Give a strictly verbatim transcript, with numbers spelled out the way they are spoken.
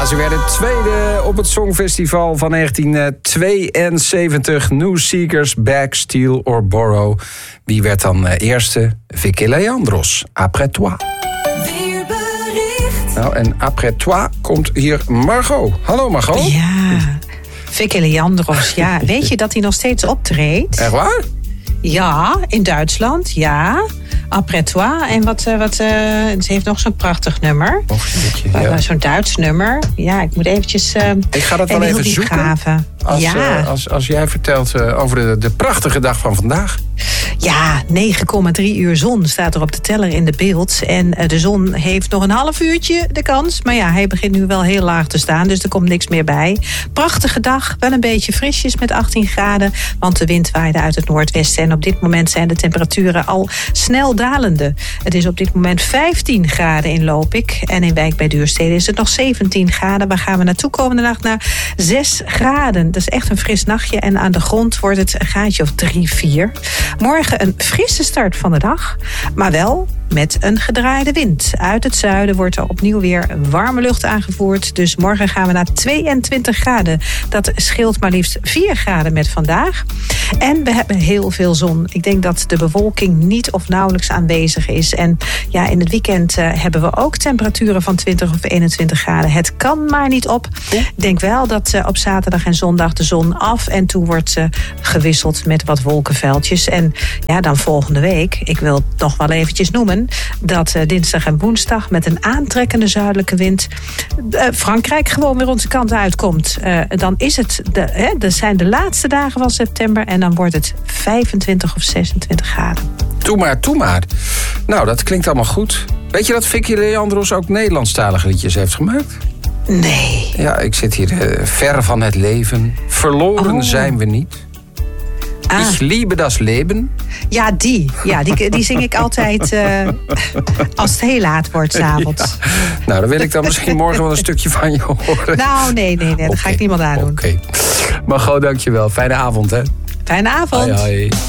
ze werden tweede op het Songfestival van negentien tweeënzeventig. New Seekers, Back, Steal or Borrow. Wie werd dan eerste? Vicky Leandros, Après Toi. Weerbericht. Nou, en Après Toi komt hier Margot. Hallo Margot. Ja, Vicky Leandros, ja. Weet je dat hij nog steeds optreedt? Echt waar? Ja, in Duitsland, ja. Après Toi. En wat, uh, wat, uh, ze heeft nog zo'n prachtig nummer. Oh, jeetje, ja. uh, zo'n Duits nummer. Ja, ik moet eventjes... Uh, ik ga dat wel even zoeken. Graven. Als, ja. uh, als, als jij vertelt uh, over de, de prachtige dag van vandaag. Ja, negen komma drie uur zon staat er op de teller in de beeld. En uh, de zon heeft nog een half uurtje de kans. Maar ja, hij begint nu wel heel laag te staan, dus er komt niks meer bij. Prachtige dag, wel een beetje frisjes met achttien graden. Want de wind waaide uit het noordwesten. En op dit moment zijn de temperaturen al snel dalende. Het is op dit moment vijftien graden in Lopik. En in Wijk bij Duurstede is het nog zeventien graden. Waar gaan we naartoe komende nacht? Naar zes graden. Dat is echt een fris nachtje. En aan de grond wordt het een graadje of drie, vier. Morgen een frisse start van de dag. Maar wel met een gedraaide wind. Uit het zuiden wordt er opnieuw weer warme lucht aangevoerd. Dus morgen gaan we naar tweeëntwintig graden. Dat scheelt maar liefst vier graden met vandaag. En we hebben heel veel zon. Ik denk dat de bewolking niet of nauwelijks aanwezig is. En ja, in het weekend uh, hebben we ook temperaturen van twintig of eenentwintig graden. Het kan maar niet op. Ik denk wel dat uh, op zaterdag en zondag de zon af en toe wordt uh, gewisseld met wat wolkenveldjes. En ja, dan volgende week, ik wil het nog wel eventjes noemen, dat uh, dinsdag en woensdag met een aantrekkende zuidelijke wind uh, Frankrijk gewoon weer onze kant uitkomt. Uh, dan is het, de, hè, dat zijn de laatste dagen van september en dan wordt het vijfentwintig of zesentwintig graden. Toe maar, toe maar. Nou, dat klinkt allemaal goed. Weet je dat Vicky Leandros ook Nederlandstalige liedjes heeft gemaakt? Nee. Ja, ik zit hier uh, ver van het leven. Verloren oh. zijn we niet. Ah. Ich liebe das Leben. Ja, die. Ja, die, die zing ik altijd uh, als het heel laat wordt 's avonds. Ja. Nou, dan wil ik dan misschien morgen wel een stukje van je horen. Nou, nee, nee, nee. Dat okay. ga ik niemand aandoen. Oké. Okay. Margot, dankjewel. Fijne avond, hè. Fijne avond. Hoi, hoi.